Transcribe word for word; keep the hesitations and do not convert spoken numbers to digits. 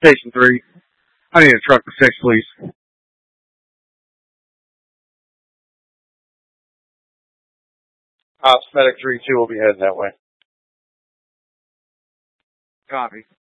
Station three. I need a truck for six, please. Ops Medic three two will be heading that way. Copy.